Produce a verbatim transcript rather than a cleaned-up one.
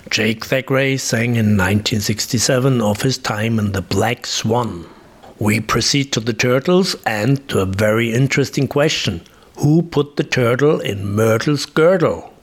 Jake Thackeray sang in nineteen sixty-seven of his time in The Black Swan. We proceed to the Turtles and to a very interesting question. Who put the turtle in Myrtle's girdle?